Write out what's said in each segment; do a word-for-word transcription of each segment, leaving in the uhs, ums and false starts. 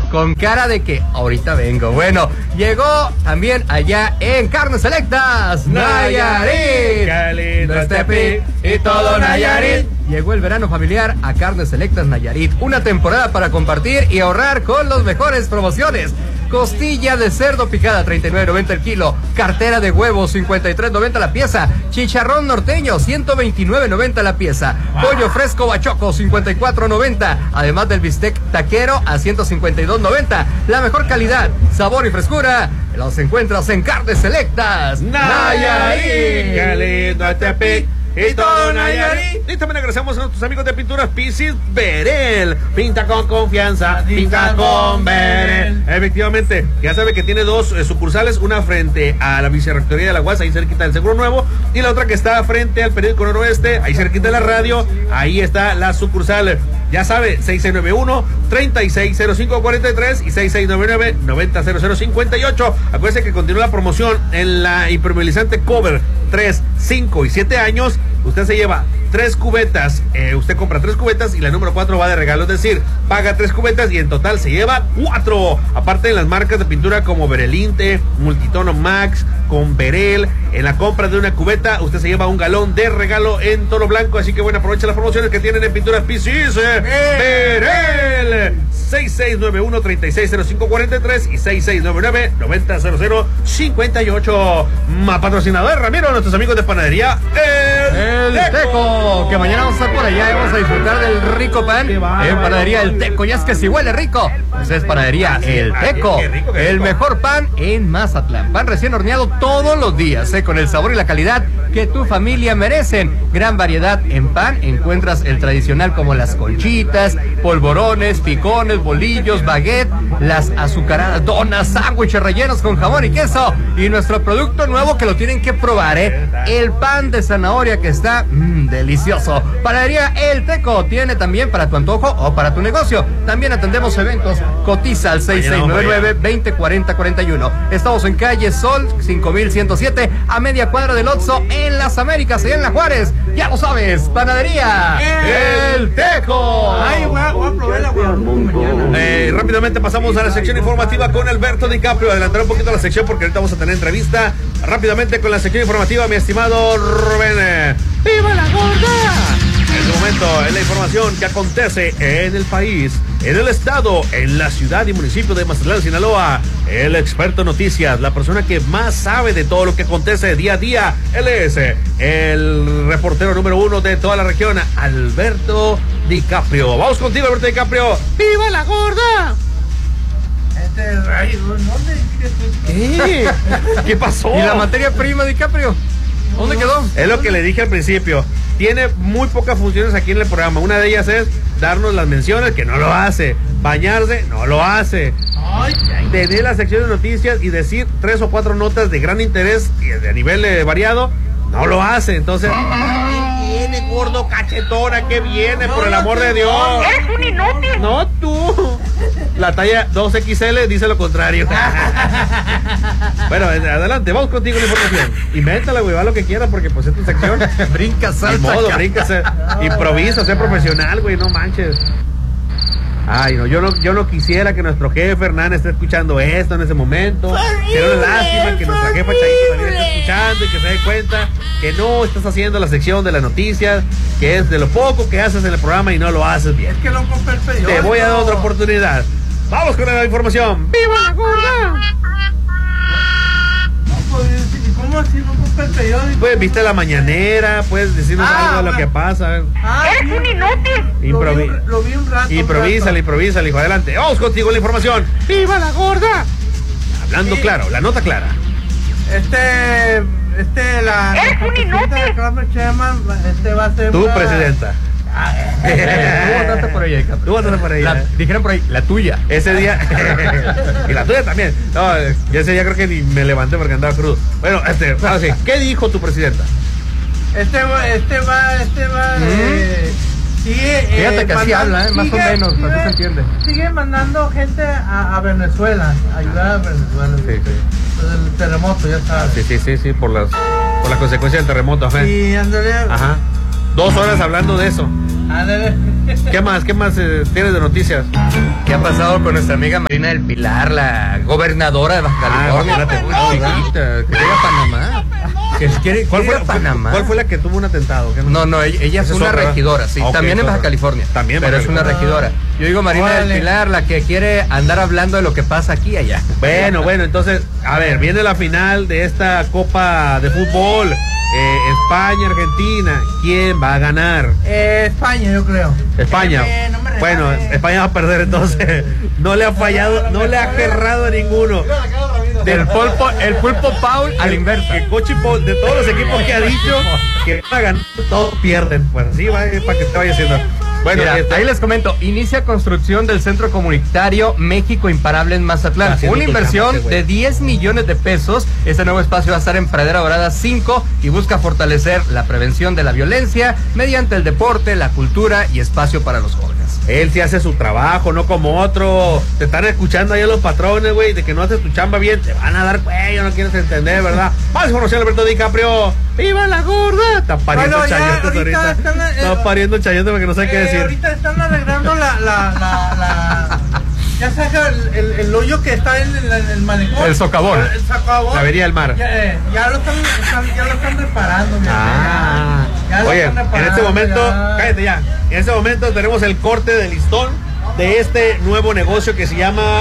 con cara de que ahorita vengo. Bueno, llegó también allá en Carnes Selectas Nayarit. Qué lindo este Tepic y todo Nayarit. Llegó el verano familiar a Carnes Selectas Nayarit. Una temporada para compartir y ahorrar con las mejores promociones. Costilla de cerdo picada, treinta y nueve noventa el kilo. Cartera de huevos, cincuenta y tres noventa la pieza. Chicharrón norteño, ciento veintinueve noventa la pieza. Pollo fresco bachoco, cincuenta y cuatro noventa. Además del bistec taquero a ciento cincuenta y dos noventa. La mejor calidad, sabor y frescura los encuentras en Carnes Selectas Nayarit. Qué lindo este Tepic y todo Nayarit. Y también agradecemos a nuestros amigos de Pinturas Pisis Berel. Pinta con confianza, pinta con Berel. Efectivamente, ya sabe que tiene dos eh, sucursales, una frente a la Vicerrectoría de la U A S, ahí cerquita del Seguro Nuevo, y la otra que está frente al Periódico Noroeste, ahí cerquita de la radio, ahí está la sucursal. Ya sabe, seis seis nueve uno, tres seis cero cinco cuatro tres y seis seis nueve nueve, nueve cero cero cero cinco ocho. Acuérdense que continúa la promoción en la impermeabilizante Cover tres, cinco y siete años. Usted se lleva tres cubetas, eh, usted compra tres cubetas y la número cuatro va de regalo, es decir, paga tres cubetas y en total se lleva cuatro. Aparte de las marcas de pintura como Berelinte, Multitono Max, con Berel, en la compra de una cubeta usted se lleva un galón de regalo en tono blanco, así que bueno, aprovecha las promociones que tienen en Pinturas Pisis eh, Berel. seis seis nueve uno, tres seis cero cinco cuatro tres y seis seis nueve nueve, nueve cero cero cinco ocho. Más patrocinador, Ramiro, nuestros amigos de Panadería El, el Teco. Teco, que mañana vamos a estar por allá y vamos a disfrutar del rico pan en Panadería El Teco. Ya es que si huele rico, pues es Panadería El Teco, el mejor pan en Mazatlán. Pan recién horneado todos los días, ¿eh? Con el sabor y la calidad que tu familia merecen. Gran variedad en pan, encuentras el tradicional como las conchitas, polvorones, picones, bolillos, baguette, las azucaradas, donas, sándwiches rellenos con jamón y queso, y nuestro producto nuevo que lo tienen que probar, ¿eh? El pan de zanahoria que está mmm, delicioso. Panadería El Teco tiene también para tu antojo o para tu negocio. También atendemos eventos. Cotiza al seis seis nueve nueve, veinte cuarenta cuarenta y uno. Estamos en calle Sol cinco mil ciento siete, a media cuadra del Oxxo en Las Américas y en La Juárez. Ya lo sabes, Panadería El, El Teco. Ay, voy a, voy a probar la mañana. Eh, rápidamente pasamos a la sección informativa con Alberto DiCaprio. Adelantar un poquito la sección porque ahorita vamos a tener entrevista. Rápidamente con la sección informativa, mi estimado Rubén. ¡Viva la gorda! En este momento, en la información que acontece en el país, en el estado, en la ciudad y municipio de Mazatlán, Sinaloa, el experto en noticias, la persona que más sabe de todo lo que acontece día a día, él es el reportero número uno de toda la región, Alberto DiCaprio. Vamos contigo, Alberto DiCaprio. ¡Viva la gorda! Este rayo, ¿dónde? ¿Qué? ¿Qué pasó? ¿Y la materia prima, DiCaprio? ¿Dónde quedó? Es lo que le dije al principio. Tiene muy pocas funciones aquí en el programa. Una de ellas es darnos las menciones, que no lo hace. Bañarse, no lo hace. Ay, ay. Tener la sección de noticias y decir tres o cuatro notas de gran interés y de nivel eh, variado, no lo hace. Entonces, ¿qué viene, gordo cachetona? ¿Qué viene? No, por el no, amor no, de Dios. Eres un inútil. No tú. La talla dos equis ele dice lo contrario. Bueno, adelante, vamos contigo la información. Invéntala, güey, va lo que quieras porque pues es tu sección. Brinca, salta. Ni modo, brinca, sé, improvisa, sé profesional, güey, no manches. Ay, no, yo no, yo no quisiera que nuestro jefe Hernán esté escuchando esto en ese momento. Pero es lástima que nuestra jefa Chayito también esté escuchando y que se dé cuenta que no estás haciendo la sección de las noticias, que es de lo poco que haces en el programa y no lo haces bien. Es que no compré el periódico. Te voy a dar otra oportunidad. Vamos con la información. ¡Viva la gorda! No, pues, ¿cómo así no compré el periódico? Pues viste la mañanera, puedes decirnos Ah, algo de lo bueno. que pasa. Ah, Eres un inútil. Improvi Lo vi, lo vi un rato. improvísala, improvísala, hijo, adelante. Vamos contigo la información. ¡Viva la gorda! Hablando Sí. claro, la nota clara. Este, este, la... Eres la un presidenta inútil. de Kramer Sherman, este va a ser Tu una- presidenta. Tú votaste por ella, DiCaprio. Tú votaste por ella. La- dijeron por ahí, la tuya. Ese día, y la tuya también. No, ese día creo que ni me levanté porque andaba crudo. Bueno, este, ahora sí, ¿qué dijo tu presidenta? Este va, este va, este va, eh, sigue, Fíjate eh, que así mandando- habla, ¿eh? Más o sigue- menos, sigue- así se entiende. Sigue mandando gente a, a Venezuela, a ayudar a Venezuela. Sí, sí. Por el terremoto, ya sabes. Sí, sí, sí, sí, por las, por las consecuencias del terremoto, ajá. Y Andrea, Ajá. Dos horas hablando de eso. Ándale. ¿Qué más? ¿Qué más eh, tienes de noticias? ¿Qué ha pasado con nuestra amiga Marina del Pilar, la gobernadora de Baja California? Ah, espérate, No, chiquita, que llega a Panamá. Que quiere, ¿Cuál quiere fue, ir a Panamá. ¿Cuál fue la que tuvo un atentado? ¿Qué No, no, ella, ella es Esa es una otra, regidora, sí, ¿verdad? también Ok, en Baja otra. California. También pero Baja es una California. regidora. Yo digo Marina Órale. del Pilar, la que quiere andar hablando de lo que pasa aquí y allá. Bueno, bueno, entonces, a ver, viene la final de esta Copa de Fútbol. Eh, España, Argentina. ¿Quién va a ganar? Eh, España, yo creo. España. Eh, no me relajes. Bueno, España va a perder entonces. No le ha fallado, no le ha agarrado a ninguno. Del pulpo, el pulpo Paul a la inversa. Que Cochi Paul, de todos los equipos que ha dicho que van a ganar, todos pierden. Pues así va, eh, para que te vaya haciendo. Bueno, Mira, este- ahí les comento, inicia construcción del centro comunitario México Imparable en Mazatlán. Haciendo Una tu inversión chamba, güey. de diez millones de pesos. Este nuevo espacio va a estar en Pradera Dorada cinco y busca fortalecer la prevención de la violencia mediante el deporte, la cultura y espacio para los jóvenes. Él sí hace su trabajo, no como otro. Te están escuchando ahí a los patrones, güey, de que no haces tu chamba bien, te van a dar cuello, no quieres entender, ¿verdad? Vamos a conocer a Alberto DiCaprio. ¡Viva la gorda! Está pariendo Bueno, ya, chayotes ahorita ahorita. están, eh, Está pariendo chayotes porque no sabe qué Eh, decir. Ahorita están arreglando la, la, la, la- ya saca el, el, el hoyo que está en el, en el malecón. El socavón. El, el socavón. La avería del mar. Ya, eh, ya lo están, están- ya lo están reparando. mi Ah, ya, ya lo oye, están en reparando, este momento, ya. cállate ya. En este momento tenemos el corte de listón de este nuevo negocio que se llama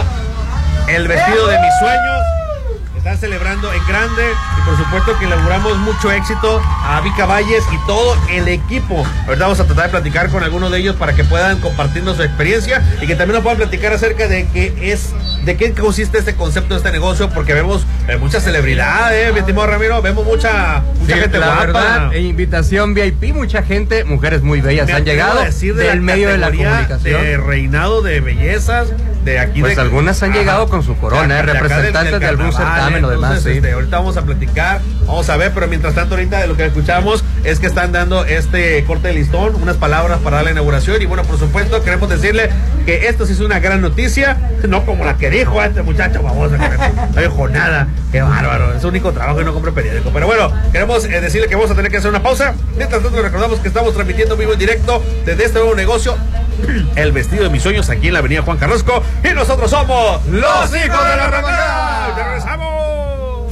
El Vestido de Mis Sueños. Están celebrando en grande y por supuesto que inauguramos mucho éxito a Vika Valles y todo el equipo. Ahorita vamos a tratar de platicar con algunos de ellos para que puedan compartirnos su experiencia y que también nos puedan platicar acerca de qué es, de qué consiste este concepto de este negocio, porque vemos eh, muchas celebridades, mi estimado Ramiro, vemos mucha, mucha Sí, gente la guapa. verdad, e invitación V I P, mucha gente, mujeres muy bellas Me han atrevo llegado a decir de del la medio de la categoría comunicación. de reinado de bellezas de aquí. Pues de, algunas han Ajá. llegado con su corona, De acá- eh, de acá del- representantes del de algún carnaval, certamen o demás, entonces, sí. este, ahorita vamos a platicar, vamos a ver, pero mientras tanto ahorita de lo que escuchamos es que están dando este corte de listón, unas palabras para dar la inauguración y bueno, por supuesto queremos decirle que esto sí es una gran noticia, no como la que dijo este muchacho baboso, que no dijo nada, qué bárbaro, es su único trabajo y no compra periódico, pero bueno, queremos eh, decirle que vamos a tener que hacer una pausa, mientras tanto recordamos que estamos transmitiendo vivo en directo desde este nuevo negocio, El Vestido de Mis Sueños, aquí en la avenida Juan Carrasco, y nosotros somos Los Hijos de la Remangada. ¡Ya regresamos!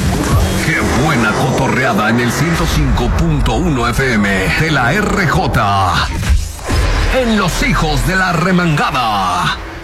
Qué buena cotorreada en el ciento cinco punto uno F M de la R J. En Los Hijos de la Remangada.